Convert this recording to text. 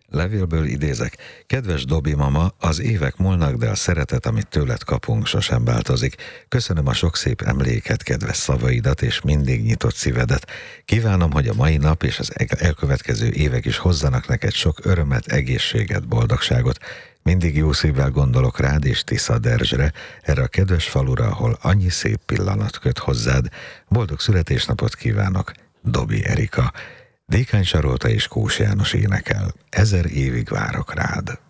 Levélből idézek. Kedves Dobi mama, az évek múlnak, de a szeretet, amit tőled kapunk, sosem változik. Köszönöm a sok szép emléket, kedves szavaidat és mindig nyitott szívedet. Kívánom, hogy a mai nap és az elkövetkező évek is hozzanak neked sok örömet, egészséget, boldogságot. Mindig jó szívvel gondolok rád és Tisza Derzsre, erre a kedves falura, ahol annyi szép pillanat köt hozzád. Boldog születésnapot kívánok, Dobi Erika. Dékány Sarolta és Kós János énekel. 1000 évig várok rád.